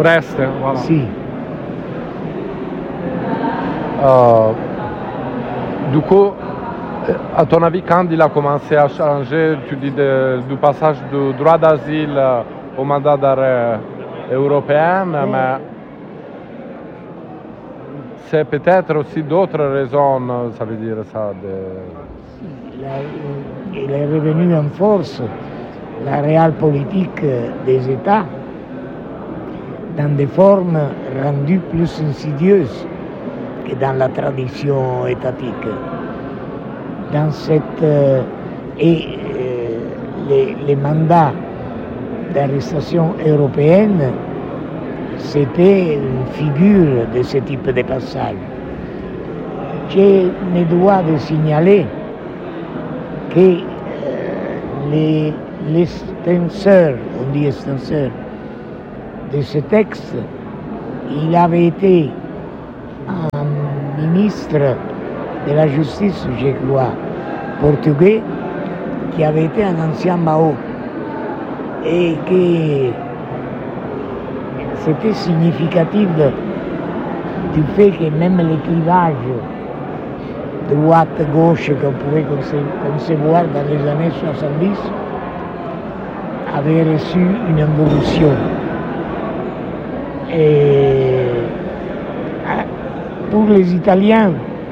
reste. Voilà. Si. Du coup, à ton avis, quand il a commencé à changer, tu dis du passage du droit d'asile au mandat d'arrêt européen, mais c'est peut-être aussi d'autres raisons, ça veut dire ça. Il est revenu en force la réelle politique des États dans des formes rendues plus insidieuses que dans la tradition étatique. Dans cette les mandats d'arrestation européenne, c'était une figure de ce type de passage. Je me dois de signaler que l'extenseur, on dit extenseur, de ce texte, il avait été un ministre de la Justice, je crois, portugais, qui avait été un ancien Mao, et que c'était significatif du fait que même les clivages droite-gauche qu'on pouvait concevoir dans les années 70 avaient reçu une évolution. Et pour les Italiens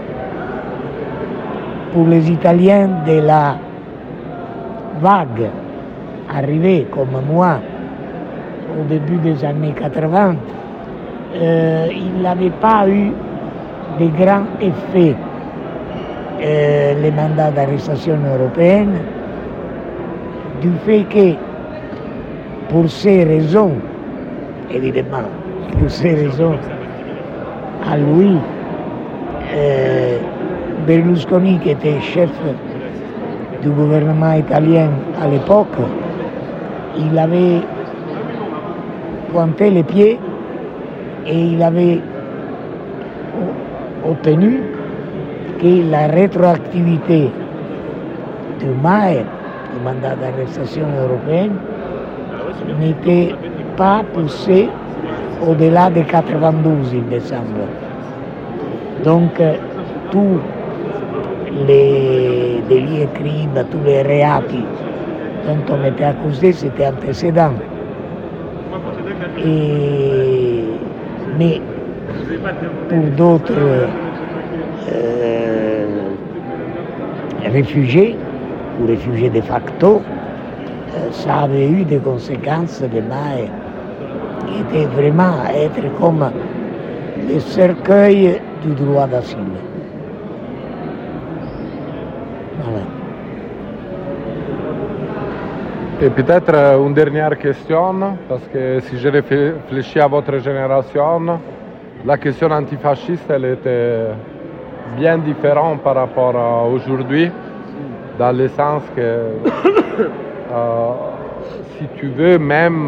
de la vague arrivée comme moi au début des années 80, il n'avait pas eu de grands effets les mandats d'arrestation européenne, du fait que, pour ces raisons, évidemment, pour ces raisons, à lui, Berlusconi, qui était chef du gouvernement italien à l'époque, il avait pointé les pieds et il avait obtenu que la rétroactivité du MAE, du mandat d'arrestation européen, n'était pas poussée au-delà de 92, il me semble. Donc, tous les délits et crimes, tous les reati dont on était accusé, c'était antécédent. Mais pour d'autres réfugiés, ou réfugiés de facto, ça avait eu des conséquences de MAE qui étaient vraiment à être comme le cercueil du droit d'asile. Voilà. Et peut-être une dernière question, parce que si je réfléchis à votre génération, la question antifasciste, elle était bien différente par rapport à aujourd'hui, dans le sens que, si tu veux, même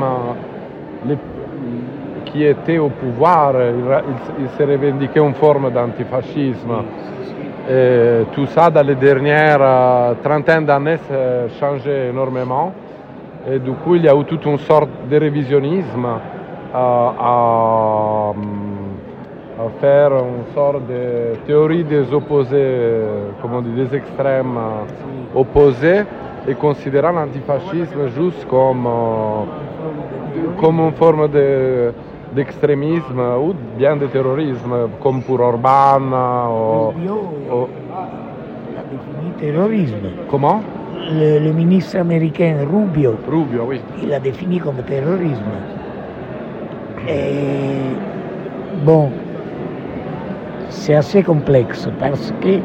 qui étaient au pouvoir, ils se revendiquaient une forme d'antifascisme. Et tout ça, dans les dernières trentaine d'années, ça a changé énormément. Et du coup, il y a eu toute une sorte de révisionnisme à faire une sorte de théorie des opposés, comme on dit, des extrêmes opposés, et considérant l'antifascisme juste comme une forme d'extrémisme ou bien de terrorisme, comme pour Orban. La définit terrorisme. Comment? Le ministre américain Rubio, Oui. il l'a défini comme terrorisme. Et bon, c'est assez complexe parce que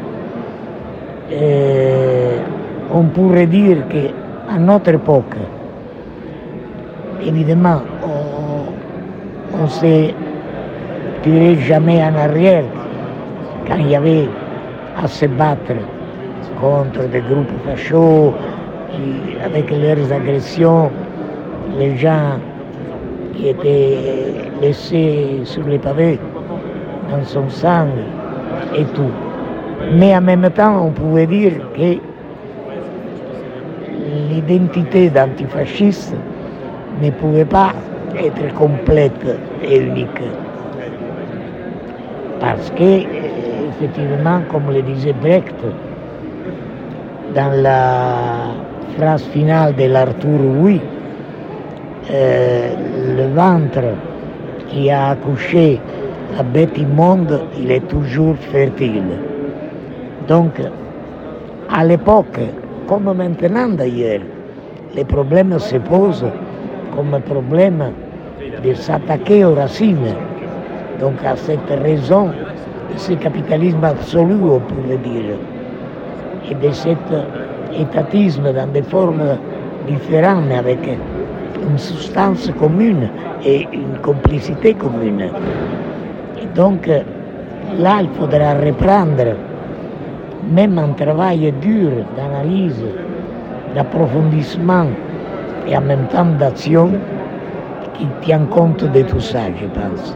on pourrait dire qu'à notre époque, évidemment, on ne s'est tiré jamais en arrière quand il y avait à se battre contre des groupes fachos, avec leurs agressions, les gens qui étaient laissés sur les pavés dans son sang et tout. Mais en même temps, on pouvait dire que l'identité d'antifasciste ne pouvait pas être complète et unique. Parce que, effectivement, comme le disait Brecht, dans la phrase finale de l'Arthur Oui, le ventre qui a accouché la bête immonde, il est toujours fertile. Donc, à l'époque, comme maintenant d'ailleurs, les problèmes se posent comme problème de s'attaquer aux racines. Donc à cette raison de ce capitalisme absolu, on pourrait dire, et de cet étatisme dans des formes différentes, avec une substance commune et une complicité commune. Et donc là, il faudra reprendre, même un travail dur d'analyse, d'approfondissement et en même temps d'action qui tient compte de tout ça, je pense.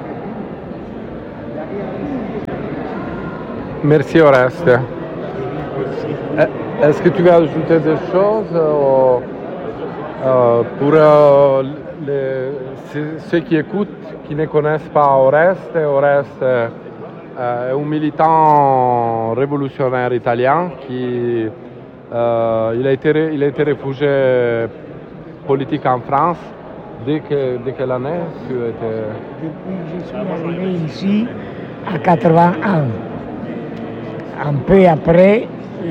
Merci Oreste. Est-ce que tu veux ajouter des choses pour ceux qui écoutent, qui ne connaissent pas Oreste? Oreste est un militant révolutionnaire italien qui il a été réfugié politique en France. Dès quelle année tu étais? Depuis que je suis arrivé ici à 81, un peu après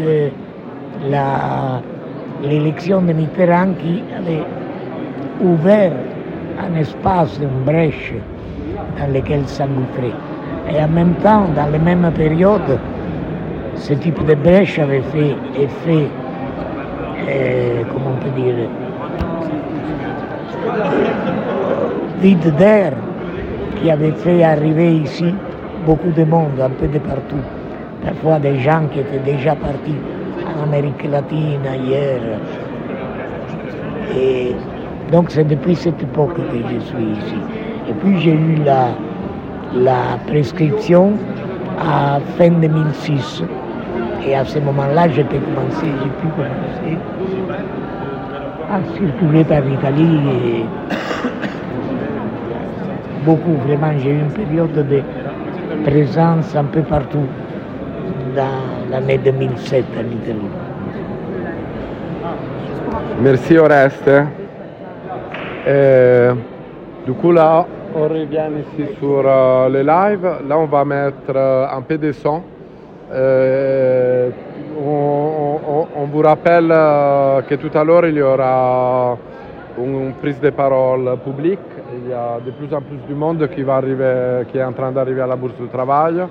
l'élection de Mitterrand qui avait ouvert un espace, une brèche dans lequel s'engouffrer. Et en même temps, dans la même période, ce type de brèche avait fait effet, comment on peut dire, vide d'air, qui avait fait arriver ici beaucoup de monde, un peu de partout. Parfois des gens qui étaient déjà partis en Amérique latine, ailleurs. Et donc c'est depuis cette époque que je suis ici. Et puis j'ai eu la prescription à fin 2006. Et à ce moment-là, j'ai pu commencer à circuler par l'Italie. Et beaucoup, vraiment, j'ai eu une période de présence un peu partout dans l'année 2007 en Italie. Merci Oreste. Du coup là, on revient ici sur le live. Là, on va mettre un peu de son. On vous rappelle que tout à l'heure, il y aura une prise de parole publique. Il y a de plus en plus de monde qui est en train d'arriver à la Bourse du Travail.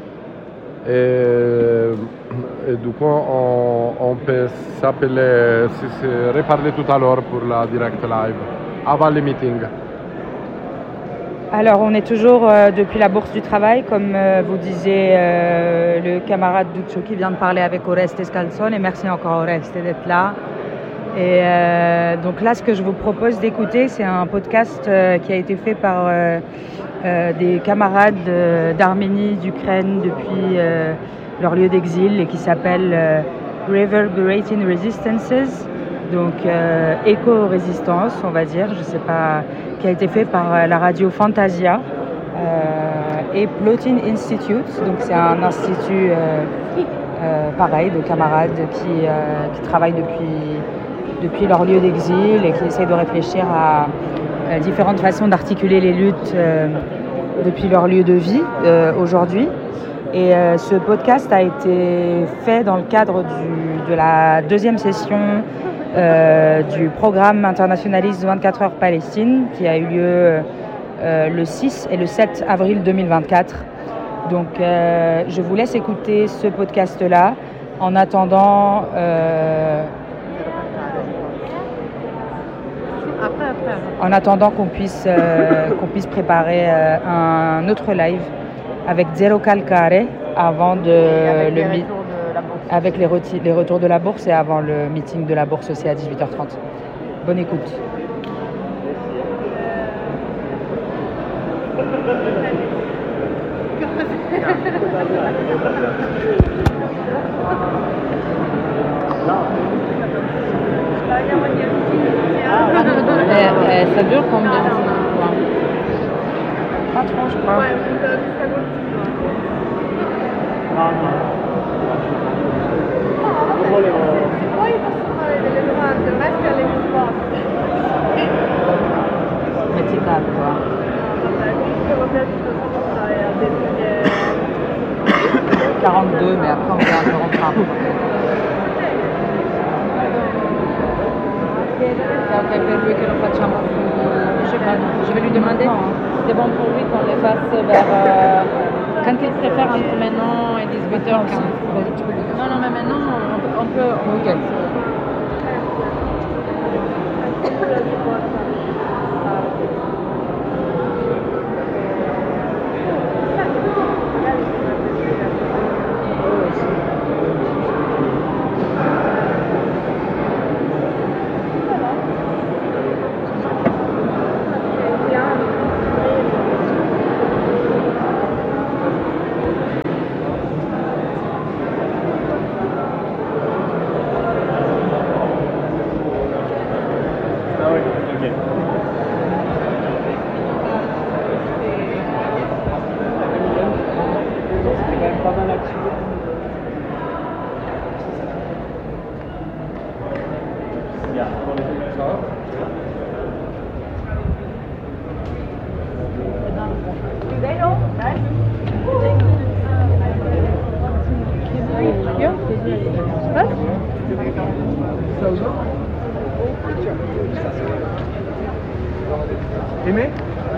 Et du coup, on peut s'appeler, se reparler tout à l'heure pour la direct live, avant le meeting. Alors, on est toujours depuis la Bourse du Travail, comme vous disiez le camarade Duccio qui vient de parler avec Oreste Scalzone. Et merci encore Oreste d'être là. Et donc là, ce que je vous propose d'écouter, c'est un podcast qui a été fait par des camarades d'Arménie, d'Ukraine depuis leur lieu d'exil et qui s'appelle Reverberating Resistances, donc éco-résistance, on va dire, je sais pas, qui a été fait par la radio Fantasia et Plottin Institute, donc c'est un institut pareil de camarades qui travaillent depuis leur lieu d'exil et qui essayent de réfléchir à différentes façons d'articuler les luttes depuis leur lieu de vie aujourd'hui. Et ce podcast a été fait dans le cadre de la deuxième session du programme internationaliste 24 heures Palestine qui a eu lieu le 6 et le 7 avril 2024. Donc je vous laisse écouter ce podcast-là en attendant... En attendant qu'on puisse préparer un autre live avec Zero Calcare avant avec les retours de la bourse et avant le meeting de la bourse aussi à 18h30. Bonne écoute. Ça dure combien de temps? Pas trop, je crois. Se poi posso fare delle domande, resti alle risposte. Metti qua. Vabbè, comunque l'ho detto cosa e ha detto che 42, mais après on verra encore en train. C'est ok per lui che lo facciamo su... Je sais pas, je vais lui demander. C'est bon pour lui qu'on les fasse vers... quand il préfère entre maintenant et 18h15. Non, mais maintenant on peut... Ok. Aimé?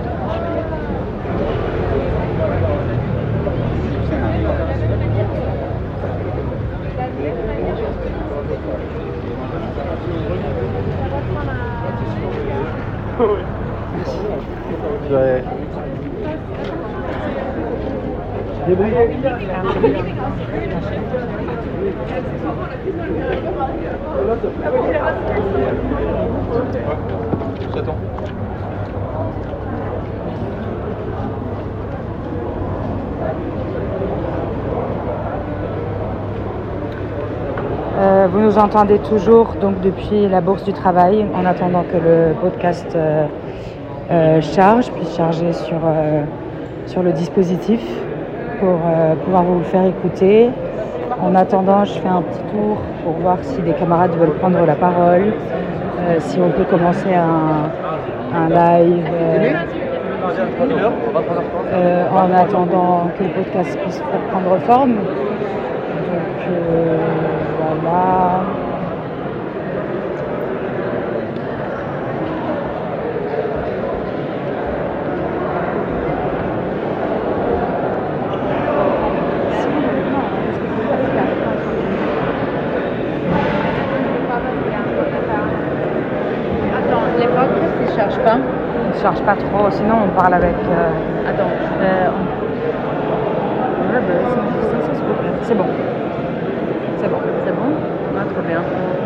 Cioè... J'attends. Vous nous entendez toujours donc depuis la Bourse du Travail en attendant que le podcast puisse charger sur le dispositif pour pouvoir vous le faire écouter. En attendant, je fais un petit tour pour voir si des camarades veulent prendre la parole, si on peut commencer un live en attendant que le podcast puisse prendre forme. Donc voilà. Attends, les podcasts, ils ne chargent pas? On ne charge pas trop, sinon on parle avec... Attends, C'est bon. C'est bon. c'est bon? Ah, trop bien.